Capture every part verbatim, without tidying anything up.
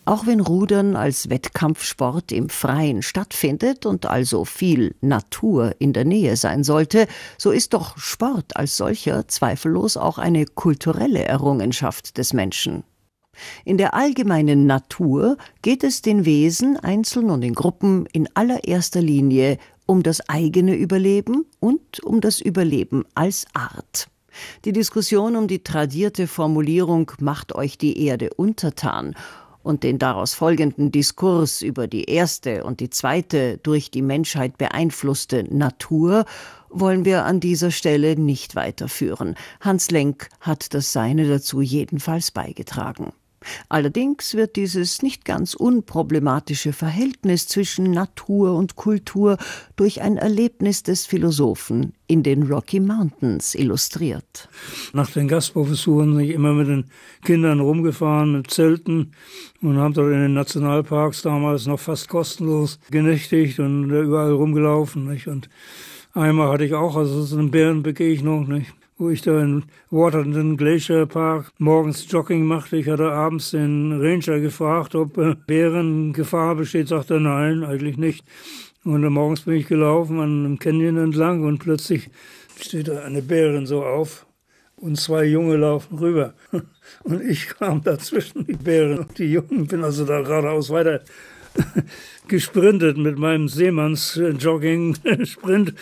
Auch wenn Rudern als Wettkampfsport im Freien stattfindet und also viel Natur in der Nähe sein sollte, so ist doch Sport als solcher zweifellos auch eine kulturelle Errungenschaft des Menschen. In der allgemeinen Natur geht es den Wesen, einzeln und in Gruppen, in allererster Linie um das eigene Überleben und um das Überleben als Art. Die Diskussion um die tradierte Formulierung »Macht euch die Erde untertan« und den daraus folgenden Diskurs über die erste und die zweite durch die Menschheit beeinflusste Natur wollen wir an dieser Stelle nicht weiterführen. Hans Lenk hat das Seine dazu jedenfalls beigetragen. Allerdings wird dieses nicht ganz unproblematische Verhältnis zwischen Natur und Kultur durch ein Erlebnis des Philosophen in den Rocky Mountains illustriert. Nach den Gastprofessuren bin ich immer mit den Kindern rumgefahren, mit Zelten und haben dort in den Nationalparks damals noch fast kostenlos genächtigt und überall rumgelaufen. Nicht? Und einmal hatte ich auch also so eine Bärenbegegnung, nicht? Wo ich da in Waterton Glacier Park morgens Jogging machte. Ich hatte abends den Ranger gefragt, ob Bärengefahr besteht. Sagt er, nein, eigentlich nicht. Und dann morgens bin ich gelaufen an einem Canyon entlang und plötzlich steht da eine Bärin so auf und zwei Junge laufen rüber. Und ich kam dazwischen, die Bären und die Jungen, bin also da geradeaus weiter gesprintet mit meinem Seemanns-Jogging-Sprint.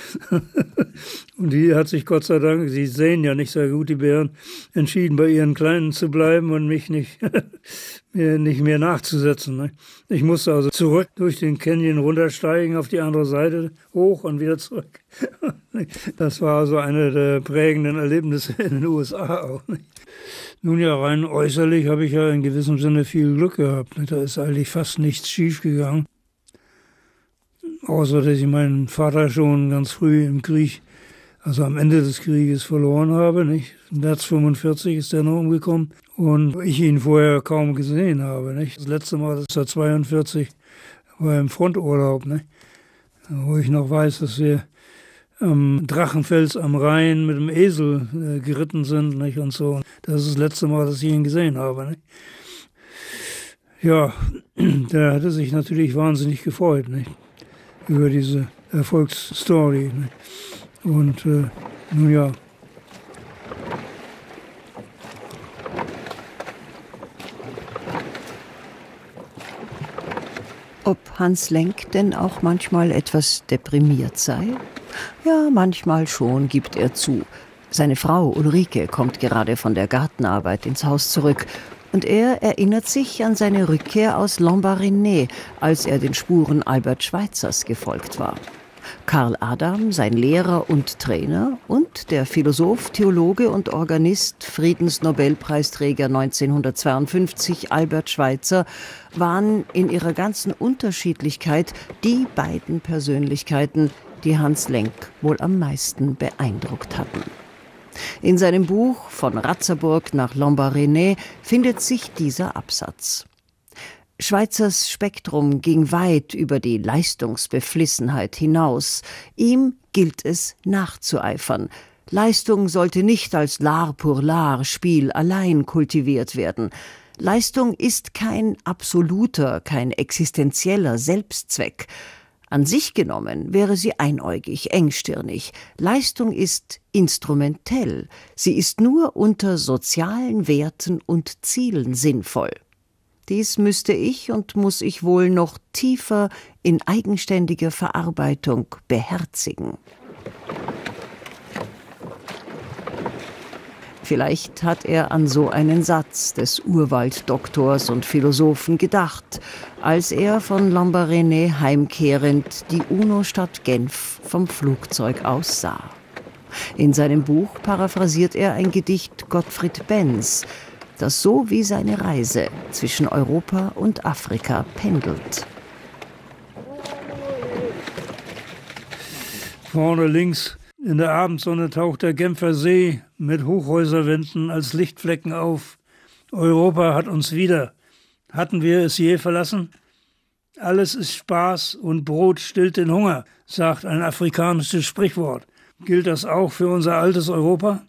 Und die hat sich Gott sei Dank, sie sehen ja nicht sehr gut, die Bären, entschieden, bei ihren Kleinen zu bleiben und mich nicht, mir nicht mehr nachzusetzen. Ne? Ich musste also zurück durch den Canyon runtersteigen, auf die andere Seite, hoch und wieder zurück. Das war also eine der prägenden Erlebnisse in den U S A auch. Nicht? Nun ja, rein äußerlich habe ich ja in gewissem Sinne viel Glück gehabt. Da ist eigentlich fast nichts schief gegangen. Außer, dass ich meinen Vater schon ganz früh im Krieg, also am Ende des Krieges, verloren habe. Nicht? Im März fünfundvierzig ist er noch umgekommen und ich ihn vorher kaum gesehen habe. Nicht? Das letzte Mal, das war zweiundvierzig, war im Fronturlaub, nicht? Wo ich noch weiß, dass wir am Drachenfels am Rhein mit dem Esel äh, geritten sind, nicht? Und so. Das ist das letzte Mal, dass ich ihn gesehen habe. Nicht? Ja, der hatte sich natürlich wahnsinnig gefreut, nicht? Über diese Erfolgsstory. Nicht? Und äh, nun ja. Ob Hans Lenk denn auch manchmal etwas deprimiert sei? Ja, manchmal schon, gibt er zu. Seine Frau Ulrike kommt gerade von der Gartenarbeit ins Haus zurück und er erinnert sich an seine Rückkehr aus Lambaréné, als er den Spuren Albert Schweitzers gefolgt war. Karl Adam, sein Lehrer und Trainer, und der Philosoph, Theologe und Organist, Friedensnobelpreisträger neunzehnhundertzweiundfünfzig Albert Schweitzer, waren in ihrer ganzen Unterschiedlichkeit die beiden Persönlichkeiten, die Hans Lenk wohl am meisten beeindruckt hatten. In seinem Buch »Von Ratzeburg nach Lambaréné« findet sich dieser Absatz. Schweitzers Spektrum ging weit über die Leistungsbeflissenheit hinaus. Ihm gilt es nachzueifern. Leistung sollte nicht als l'art pour l'art Spiel allein kultiviert werden. Leistung ist kein absoluter, kein existenzieller Selbstzweck. An sich genommen wäre sie einäugig, engstirnig. Leistung ist instrumentell. Sie ist nur unter sozialen Werten und Zielen sinnvoll. Dies müsste ich und muss ich wohl noch tiefer in eigenständiger Verarbeitung beherzigen. Vielleicht hat er an so einen Satz des Urwalddoktors und Philosophen gedacht, als er von Lambaréné heimkehrend die UNO-Stadt Genf vom Flugzeug aus sah. In seinem Buch paraphrasiert er ein Gedicht Gottfried Benns, das so wie seine Reise zwischen Europa und Afrika pendelt. Vorne links in der Abendsonne taucht der Genfer See mit Hochhäuserwänden als Lichtflecken auf. Europa hat uns wieder. Hatten wir es je verlassen? Alles ist Spaß und Brot stillt den Hunger, sagt ein afrikanisches Sprichwort. Gilt das auch für unser altes Europa?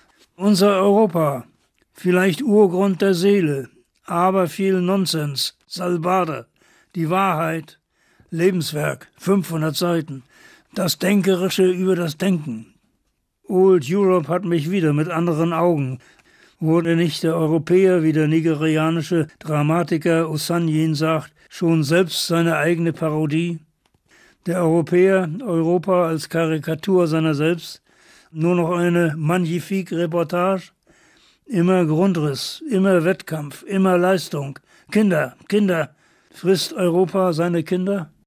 Unser Europa, vielleicht Urgrund der Seele, aber viel Nonsens, Salbade, die Wahrheit, Lebenswerk, fünfhundert Seiten, das Denkerische über das Denken. Old Europe hat mich wieder mit anderen Augen. Wurde nicht der Europäer, wie der nigerianische Dramatiker Osanyin sagt, schon selbst seine eigene Parodie? Der Europäer, Europa als Karikatur seiner selbst, nur noch eine magnifique Reportage? Immer Grundriss, immer Wettkampf, immer Leistung. Kinder, Kinder, frisst Europa seine Kinder?